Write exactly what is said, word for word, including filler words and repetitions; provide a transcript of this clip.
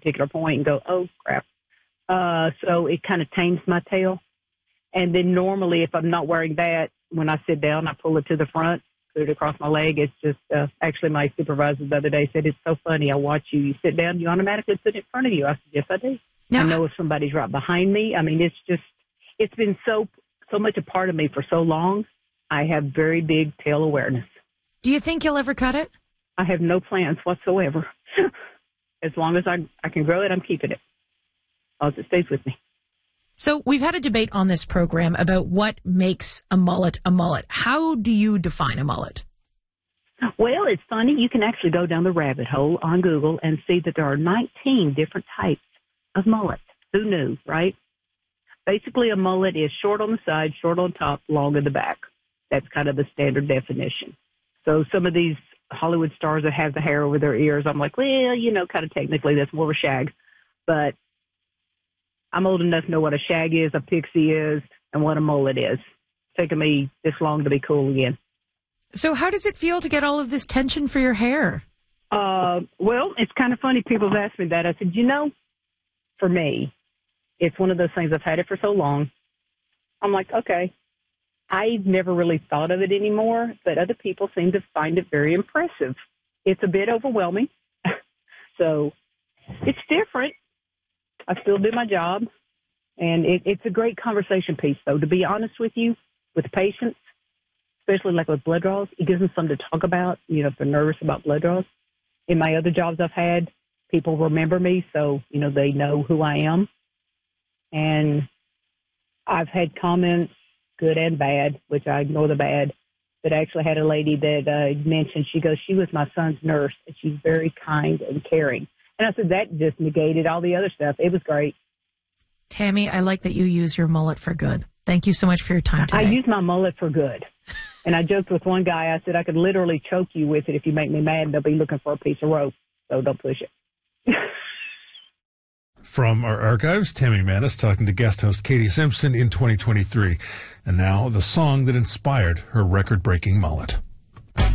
particular point and go, oh, crap. Uh, so it kind of tames my tail. And then normally if I'm not wearing that, when I sit down, I pull it to the front, put it across my leg. It's just, uh, actually my supervisor the other day said, it's so funny. I watch you. You sit down, you automatically put it in front of you. I said, yes, I do. Now, I know if somebody's right behind me. I mean, it's just, it's been so, so much a part of me for so long. I have very big tail awareness. Do you think you'll ever cut it? I have no plans whatsoever. As long as I, I can grow it, I'm keeping it. As it stays with me. So we've had a debate on this program about what makes a mullet a mullet. How do you define a mullet? Well, it's funny. You can actually go down the rabbit hole on Google and see that there are nineteen different types of mullet. Who knew, right? Basically, a mullet is short on the side, short on top, long in the back. That's kind of the standard definition. So some of these Hollywood stars that have the hair over their ears, I'm like, well, you know, kind of technically that's more of a shag. But I'm old enough to know what a shag is, a pixie is, and what a mullet is. It's taken me this long to be cool again. So how does it feel to get all of this tension for your hair? Uh, well, it's kind of funny. People have asked me that. I said, you know, for me, it's one of those things. I've had it for so long. I'm like, okay, I've never really thought of it anymore, but other people seem to find it very impressive. It's a bit overwhelming. So it's different. I still do my job, and it, it's a great conversation piece, though. To be honest with you, with patients, especially like with blood draws, it gives them something to talk about, you know, if they're nervous about blood draws. In my other jobs I've had, people remember me, so, you know, they know who I am. And I've had comments, good and bad, which I ignore the bad, but I actually had a lady that uh, mentioned, she goes, she was my son's nurse, and she's very kind and caring. And I said, that just negated all the other stuff. It was great. Tammy, I like that you use your mullet for good. Thank you so much for your time today. I use my mullet for good. And I joked with one guy, I said, I could literally choke you with it if you make me mad, and they'll be looking for a piece of rope. So don't push it. From our archives, Tammy Manis talking to guest host Katie Simpson in twenty twenty-three. And now the song that inspired her record-breaking mullet.